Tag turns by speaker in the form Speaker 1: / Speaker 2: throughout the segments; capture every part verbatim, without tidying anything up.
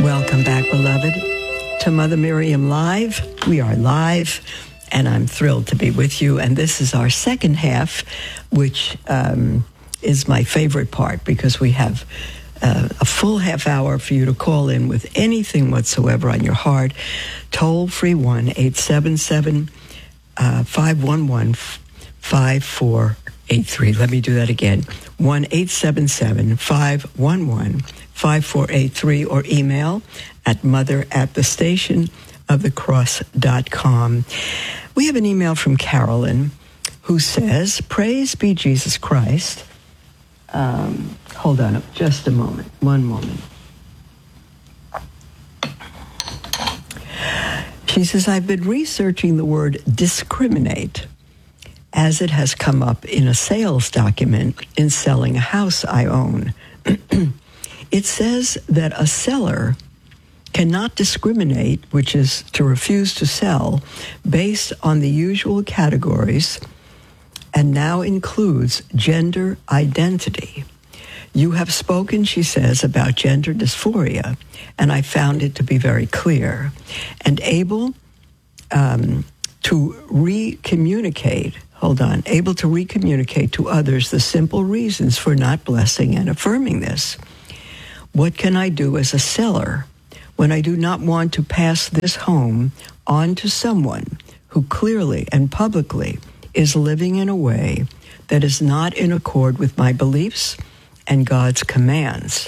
Speaker 1: Welcome back, beloved, to Mother Miriam Live. We are live, and I'm thrilled to be with you. And this is our second half, which um, is my favorite part, because we have uh, a full half hour for you to call in with anything whatsoever on your heart. Toll free one eight seven seven, five one one, five four eight three. Let me do that again. one eight seven seven, five one one, five four eight three, or email at mother at the station of the cross dot com. We have an email from Carolyn who says, "Praise be Jesus Christ." Um, hold on just a moment. One moment. She says, "I've been researching the word discriminate as it has come up in a sales document in selling a house I own. It says that a seller cannot discriminate, which is to refuse to sell, based on the usual categories, and now includes gender identity. You have spoken," she says, "about gender dysphoria, and I found it to be very clear and able um, to re-communicate Hold on. Able to recommunicate to others the simple reasons for not blessing and affirming this. What can I do as a seller when I do not want to pass this home on to someone who clearly and publicly is living in a way that is not in accord with my beliefs and God's commands?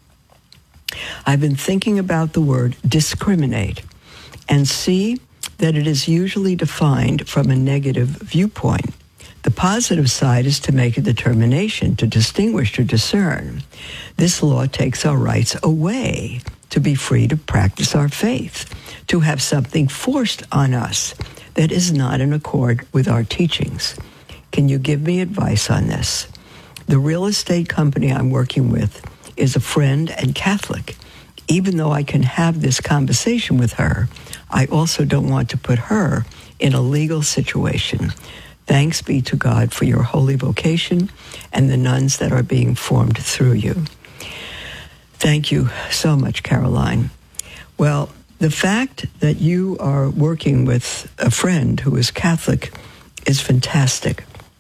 Speaker 1: I've been thinking about the word discriminate and see that it is usually defined from a negative viewpoint. The positive side is to make a determination, to distinguish, to discern. This law takes our rights away to be free to practice our faith, to have something forced on us that is not in accord with our teachings. Can you give me advice on this? The real estate company I'm working with is a friend and Catholic. Even though I can have this conversation with her, I also don't want to put her in a legal situation. Thanks be to God for your holy vocation and the nuns that are being formed through you." Thank you so much, Caroline. Well, the fact that you are working with a friend who is Catholic is fantastic.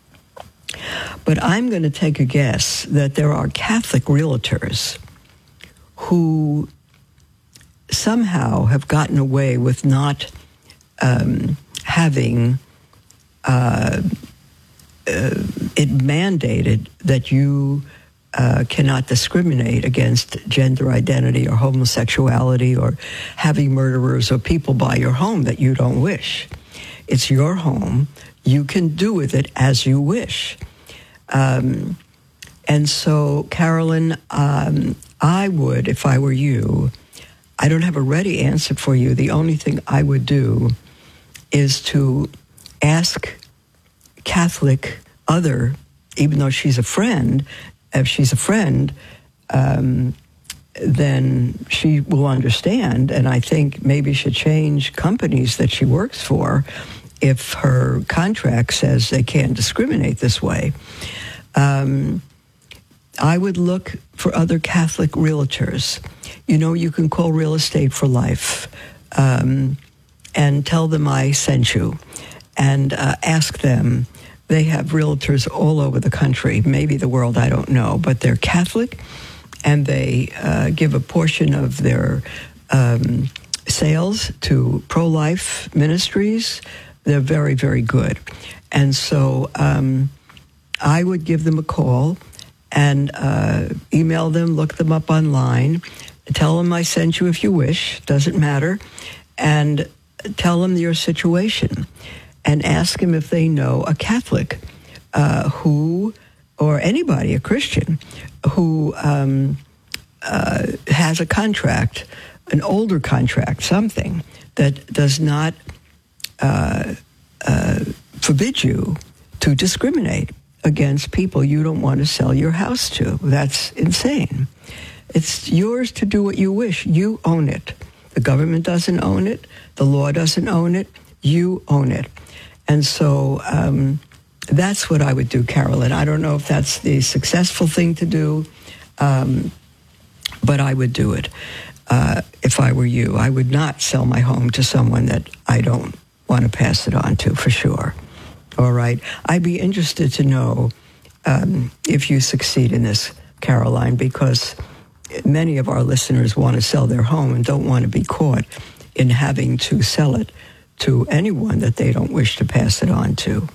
Speaker 1: But I'm going to take a guess that there are Catholic realtors who somehow have gotten away with not um, having uh, uh, it mandated that you uh, cannot discriminate against gender identity or homosexuality or having murderers or people buy your home that you don't wish. It's your home. You can do with it as you wish. Um, and so, Carolyn, um, I would, if I were you, I don't have a ready answer for you. The only thing I would do is to ask Catholic other, even though she's a friend, if she's a friend, um, then she will understand, and I think maybe should change companies that she works for if her contract says they can't discriminate this way. Um, I would look for other Catholic realtors. You know, you can call Real Estate for Life um, and tell them I sent you and uh, ask them. They have realtors all over the country, maybe the world, I don't know, but they're Catholic, and they uh, give a portion of their um, sales to pro-life ministries. They're very, very good. And so um, I would give them a call and uh, email them, look them up online, tell them I sent you if you wish, doesn't matter, and tell them your situation and ask them if they know a Catholic uh, who, or anybody, a Christian, who um, uh, has a contract, an older contract, something that does not uh, uh, forbid you to discriminate against people you don't want to sell your house to. That's insane. It's yours to do what you wish. You own it. The government doesn't own it. The law doesn't own it. You own it. And so um, that's what I would do, Carolyn. I don't know if that's the successful thing to do, um, but I would do it. uh, if I were you. I would not sell my home to someone that I don't want to pass it on to, for sure. All right? I'd be interested to know um, if you succeed in this, Caroline, because many of our listeners want to sell their home and don't want to be caught in having to sell it to anyone that they don't wish to pass it on to.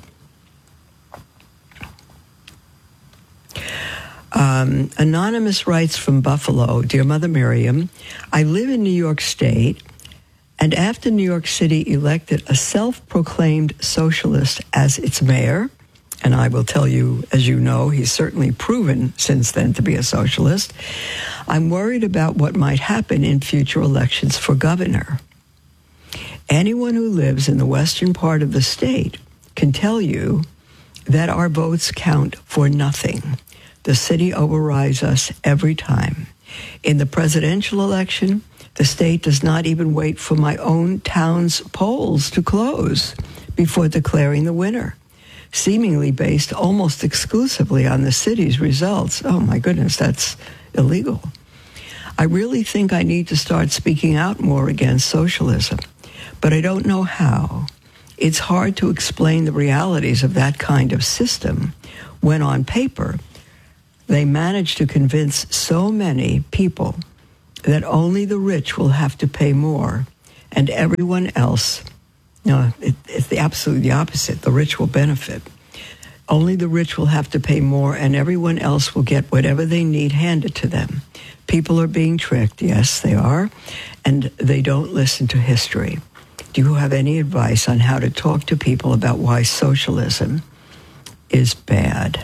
Speaker 1: Um, Anonymous writes from Buffalo, Dear Mother Miriam, I live in New York State, and after New York City elected a self-proclaimed socialist as its mayor, and I will tell you, as you know, he's certainly proven since then to be a socialist, I'm worried about what might happen in future elections for governor. Anyone who lives in the western part of the state can tell you that our votes count for nothing. The city overrides us every time. In the presidential election, the state does not even wait for my own town's polls to close before declaring the winner, seemingly based almost exclusively on the city's results. Oh my goodness, that's illegal. I really think I need to start speaking out more against socialism, but I don't know how. It's hard to explain the realities of that kind of system when on paper they manage to convince so many people that only the rich will have to pay more and everyone else, no, it, it's the absolutely the opposite. The rich will benefit. Only the rich will have to pay more and everyone else will get whatever they need handed to them. People are being tricked, yes, they are, and they don't listen to history. Do you have any advice on how to talk to people about why socialism is bad?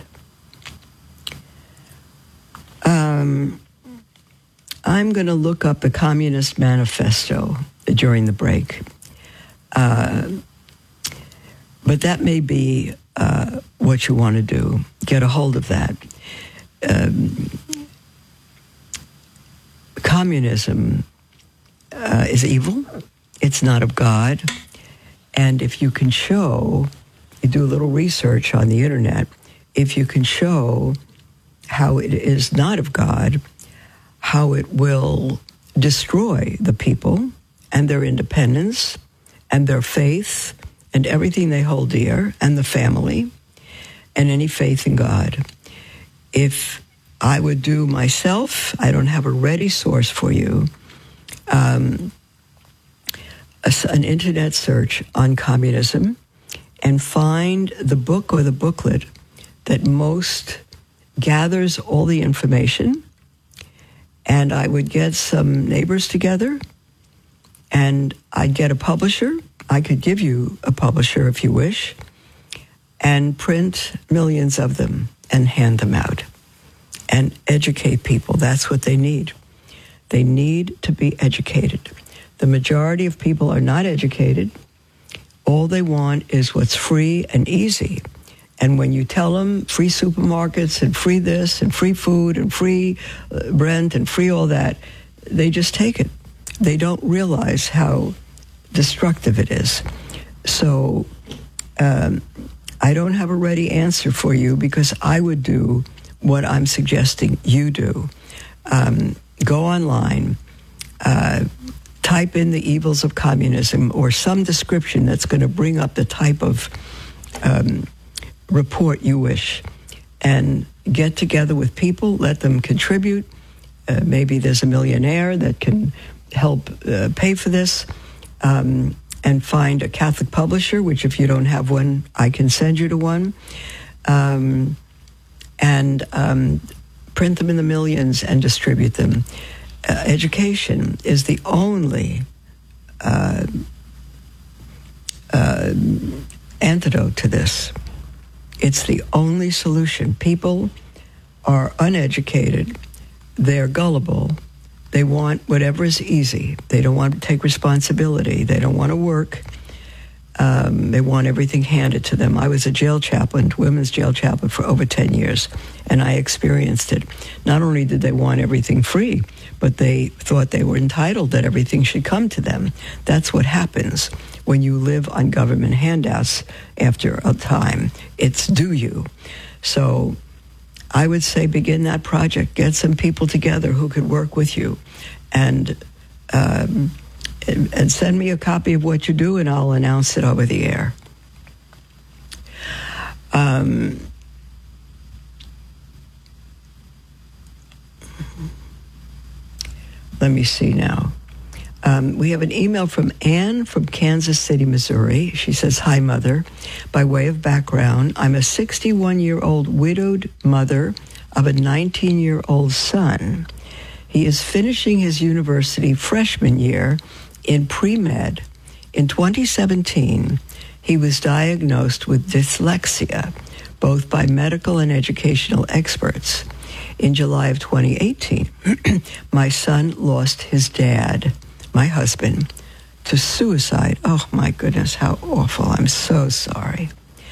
Speaker 1: Um, I'm going to look up the Communist Manifesto during the break. Uh, but that may be uh, what you want to do. Get a hold of that. Um, communism uh, is evil. It's not of God. And if you can show, you do a little research on the internet, if you can show how it is not of God, how it will destroy the people and their independence and their faith and everything they hold dear and the family and any faith in God. If I would do myself, I don't have a ready source for you, um, a, an internet search on communism and find the book or the booklet that most gathers all the information, and I would get some neighbors together, and I'd get a publisher. I could give you a publisher if you wish, and print millions of them and hand them out and educate people. That's what they need. They need to be educated. The majority of people are not educated. All they want is what's free and easy. And when you tell them free supermarkets and free this and free food and free uh, rent and free all that, they just take it. They don't realize how destructive it is. So um, I don't have a ready answer for you because I would do what I'm suggesting you do. Um, go online, uh, type in the evils of communism or some description that's going to bring up the type of um, report you wish, and get together with people, let them contribute. Uh, maybe there's a millionaire that can help uh, pay for this, um, and find a Catholic publisher, which if you don't have one, I can send you to one, um, and um, print them in the millions and distribute them. Uh, education is the only uh, uh, antidote to this. It's the only solution. People are uneducated. They're gullible. They want whatever is easy. They don't want to take responsibility. They don't want to work. Um, they want everything handed to them. I was a jail chaplain, women's jail chaplain for over ten years, and I experienced it. Not only did they want everything free, but they thought they were entitled, that everything should come to them. That's what happens when you live on government handouts after a time. It's due you. So I would say begin that project. Get some people together who could work with you and um, and, and send me a copy of what you do, and I'll announce it over the air. Um, let me see now. Um, we have an email from Anne from Kansas City, Missouri. She says, "Hi, Mother. By way of background, I'm a sixty-one-year-old widowed mother of a nineteen-year-old son. He is finishing his university freshman year in pre-med. In twenty seventeen, he was diagnosed with dyslexia, both by medical and educational experts. In July of twenty eighteen, my son lost his dad, my husband, to suicide. Oh, my goodness, how awful. I'm so sorry.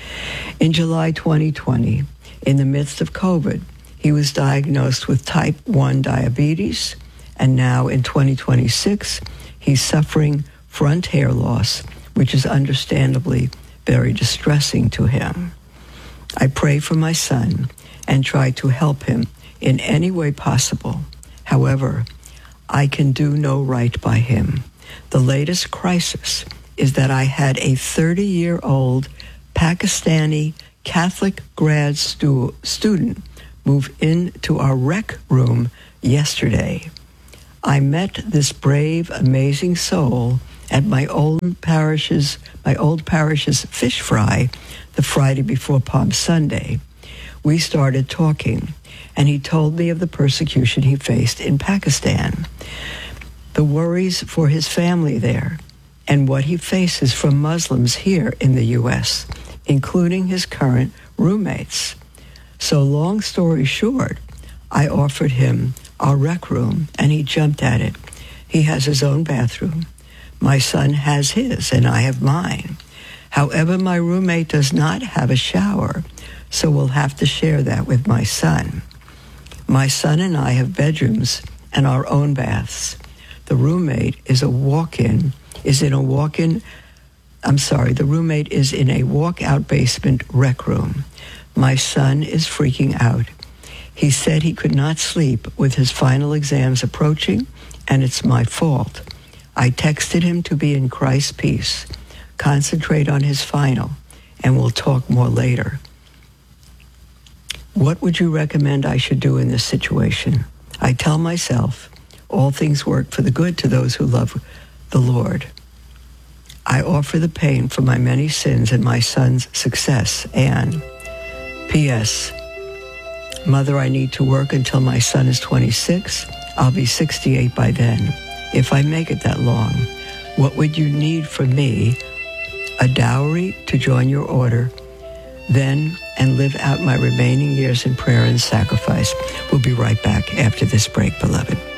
Speaker 1: In July twenty twenty, in the midst of COVID, he was diagnosed with type one diabetes, and now in twenty twenty-six, he's suffering front hair loss, which is understandably very distressing to him. I pray for my son and try to help him in any way possible. However, I can do no right by him. The latest crisis is that I had a thirty-year-old Pakistani Catholic grad stu- student move into our rec room yesterday. I met this brave, amazing soul at my old parish's, my old parish's fish fry the Friday before Palm Sunday. We started talking, and he told me of the persecution he faced in Pakistan, the worries for his family there, and what he faces from Muslims here in the U S, including his current roommates. So long story short, I offered him our rec room, and he jumped at it. He has his own bathroom. My son has his, and I have mine. However, my roommate does not have a shower, so we'll have to share that with my son. My son and I have bedrooms and our own baths. The roommate is a walk-in, is in a walk-in, I'm sorry, the roommate is in a walk-out basement rec room. My son is freaking out. He said he could not sleep with his final exams approaching, and it's my fault. I texted him to be in Christ's peace, concentrate on his final, and we'll talk more later. What would you recommend I should do in this situation? I tell myself, all things work for the good to those who love the Lord. I offer the pain for my many sins and my son's success. And P S Mother, I need to work until my son is twenty-six. I'll be sixty-eight by then. If I make it that long, what would you need from me? A dowry to join your order, then and live out my remaining years in prayer and sacrifice. We'll be right back after this break, beloved.